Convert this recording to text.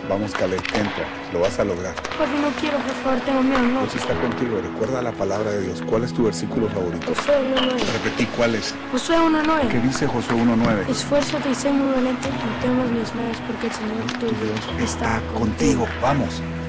Vamos, Caleb, entra. Lo vas a lograr. Papi, no quiero, por favor, tengo miedo, no. Dios está contigo. Recuerda la palabra de Dios. ¿Cuál es tu versículo favorito? Josué 1:9. Repetí, ¿cuál es? Josué 1:9. ¿Qué dice Josué 1:9? Esfuérzate y sé muy valiente, no temas ni desmayes, porque el Señor tu Dios está contigo. Vamos.